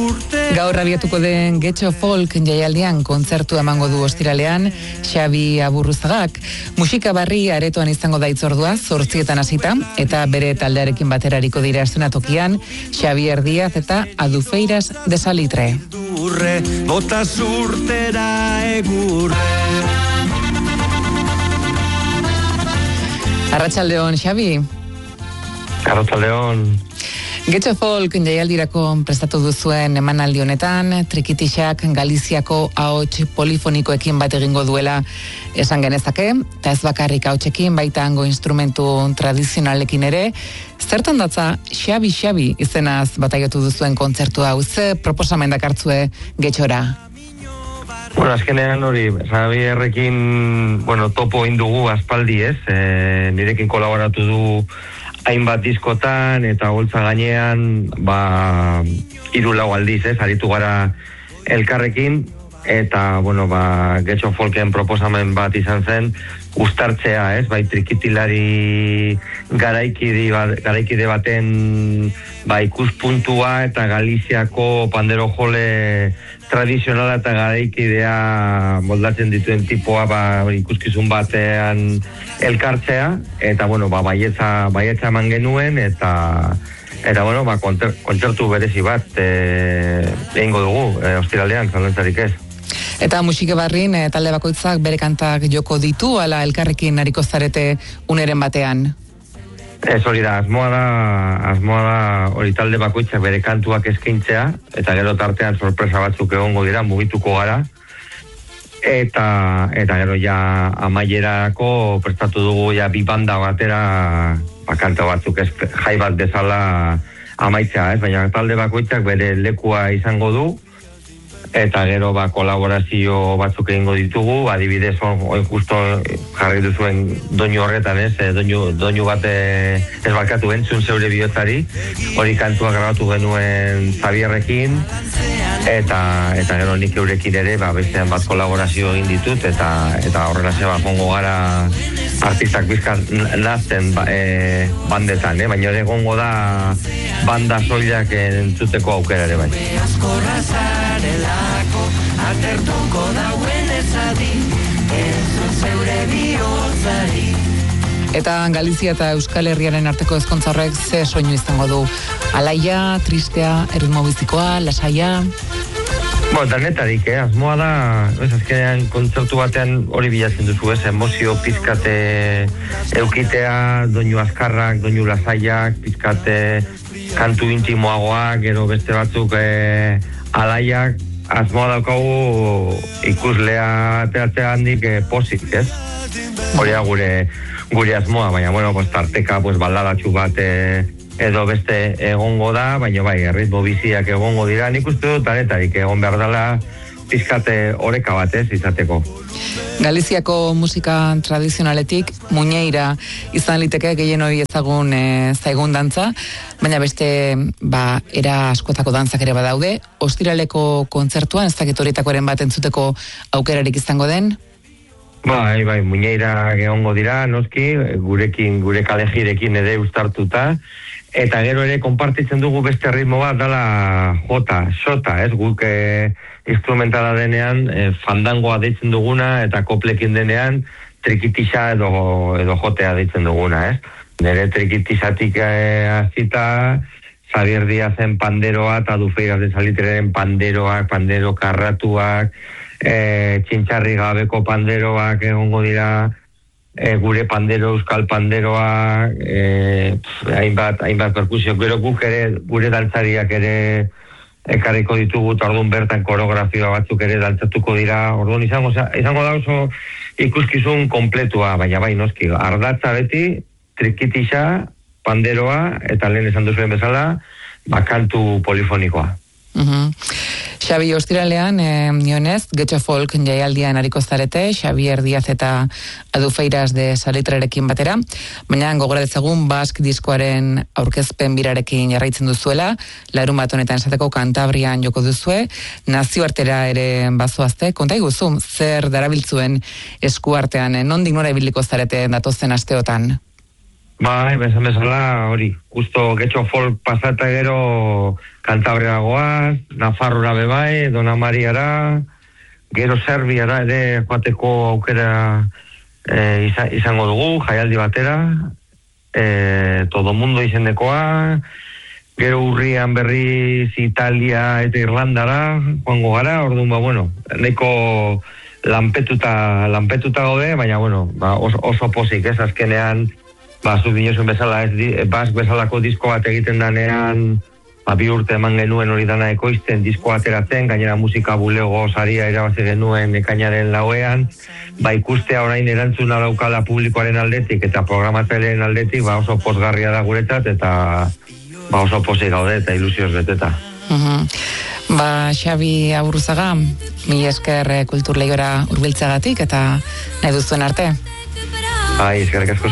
Gaur abiatuko den Getxo Folk jaialdian kontzertu emango du ostiralean Xabi Aburruzagak. Musika barri aretoan izango da itzordua, 8:00 hasita, eta bere taldearekin baterariko dira eszenatokian Xabier Díaz eta Adufeiras de Salitre. Bota surtera egurre. Arratsaldeon, Xabi. Arratsaldeon. Getxo Folk jaialdirako prestatu duzuen emanaldi honetan, Trikitixak Galiziako ahots polifonikoekin bat egingo duela esan genezake, eta ez bakarrik ahotsekin, baita hango instrumentu tradizionalekin ere. Zertan datza Xabi izenaz bataiotu duzuen kontzertu hau, ze proposamen dakartzue Getxora? Bueno, azkenean hori, Xabierrekin, topo indugu aspaldi ez, nirekin kolaboratu du hainbat diskotan eta holtza gainean 3-4 aldiz aritu gara elkarrekin eta Getxo Folken proposamen bat izan zen uztartzea, ez? Bai trikitilari garaikide baten ikuspuntua eta Galiziako pandero jole tradizionala eta garaikidea moldatzen dituen tipoa ikuskizun batean elkartzea eta baietza eman genuen eta kontzertu berezi bat egingo dugu ostiralean, zalantzarik ez. Eta musika barrin talde bakoitzak bere kantak joko ditu ala elkarrekin ariko zarete uneren batean? Ez hori da, asmoa da hori talde bakoitzak bere kantuak eskaintzea eta gero tartean sorpresa batzuk egongo dira, mugituko gara eta gero ja amaierako prestatu dugu ja bi banda batera kanta batzuk jai bat bezala amaitzea, ez? Baina talde bakoitzak bere lekua izango du eta gero kolaborazio batzuk egingo ditugu, adibidez justo jarri duzuen doinu horretan, ez? Doinu bat ez barkatu entzun zeure bihotzari, hori kantua grabatu genuen Xabierrekin eta gero nik eurekin ere bestean bat kolaborazio egin ditut eta horrela jongo gara artistak bizkat nazten bandetan, baina ere gongo da banda soilak entzuteko aukera ere bai. Atertuko dauen ezadi, entzun zeure bihotzari. Eta Galizia eta Euskal Herriaren arteko ezkontza horrek ze soinu izango du? Alaia, tristea, erritmo bizikoa, lasaia? Danetarik, asmoa da, azkenean kontzertu batean hori bilatzen duzu, emozio pizkate eukitea, doinu azkarrak, doinu lasaiak, pizkate kantu intimoagoak, gero beste batzuk alaiak, asmoa daukagu ikuslea ateratzea handik pozik, ez? Hori da gure asmoa, baina, tarteka, baldadatxu bat edo beste egongo da, baina erritmo biziak egongo dira, nik uste dut danetarik egon behar dela pizkate oreka bat, ez, izateko. Galiziako musika tradizionaletik muñeira izan liteke gehien hori ezagun zaigun dantza, baina beste era askotako dantzak ere badaude. Ostiraleko kontzertuan ez dakit horietakoren bat entzuteko aukerarik izango den? Bai, muñeira egongo dira, noski, gure kalejirekin ere uztartuta, eta gero ere konpartitzen dugu beste ritmo bat dela xota, ez? Guk instrumentala denean fandangoa deitzen duguna eta koplekin denean trikitixa edo jotea deitzen duguna, ez? Nere trikitixatik azita Xabier Díazen panderoa eta Adufeiras de Salitreren panderoak, pandero karratuak, txintxarri gabeko panderoak egongo dira, gure pandero, euskal panderoa, hainbat perkusio, gero guk ere, gure dantzariak ere ekarriko ditugu, orduan bertan koreografia batzuk ere dantzatuko dira, orduan izango da oso ikuskizun kompletua, baina noski, ardatza beti, trikitixa, panderoa, eta lehen esan duzuen bezala, kantu polifonikoa. Xabi, ostiralean, nionez, Getxo Folk jaialdian ariko zarete, Xabier Díaz eta Adufeiras de Salitrerekin batera, baina gogora dezagun Bask diskoaren aurkezpen birarekin jarraitzen duzuela, larunbat honetan esateko Kantabrian joko duzue, nazioartera ere bazoazte, konta iguzu, zer darabiltzuen eskuartean, nondik nora ibiliko zarete datozen asteotan? Bai, bezan bezala, hori, justo getxo folk pasata gero Kantabriara goaz, Nafarrora bebai, Dona Mariara, gero Serbiara ere joateko aukera izango dugu, jaialdi batera, todo mundo izendekoa, gero urrian berriz Italia eta Irlandara, joango gara, orduan, bueno, nahiko lanpetuta gaude, baina, bueno, oso pozik, azkenean, zu dinozun bezala, Bask bezalako disko bat egiten danean, 2 urte eman genuen hori dana ekoizten, disko ateratzen, gainera musika bulego saria irabazi genuen ekainaren 4ean, ikustea orain erantzuna daukala publikoaren aldetik eta programatzaileen aldetik, oso pozgarria da guretzat, eta oso pozik gaude eta ilusioz beteta. Xabi Aburruzaga, mila esker kultur lehiora hurbiltzeagatik eta nahi duzuen arte. Eskerrik asko.